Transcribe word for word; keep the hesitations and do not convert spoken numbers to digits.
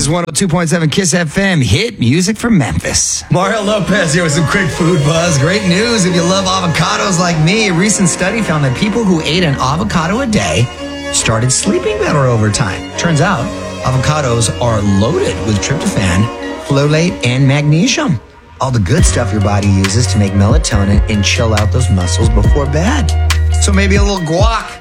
one oh two point seven Kiss F M, hit music for Memphis. Mario Lopez here with some quick food buzz. Great news if you love avocados like me. A recent study found that people who ate an avocado a day started sleeping better over time. Turns out, avocados are loaded with tryptophan, folate, and magnesium. All the good stuff your body uses to make melatonin and chill out those muscles before bed. So maybe a little guac